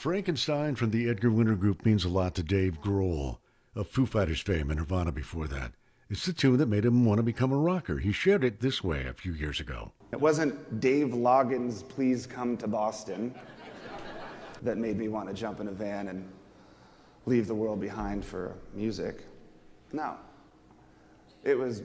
Frankenstein from the Edgar Winter Group means a lot to Dave Grohl, of Foo Fighters fame and Nirvana before that. It's the tune that made him want to become a rocker. He shared it this way a few years ago. It wasn't Dave Loggins' Please Come to Boston that made me want to jump in a van and leave the world behind for music. No. It was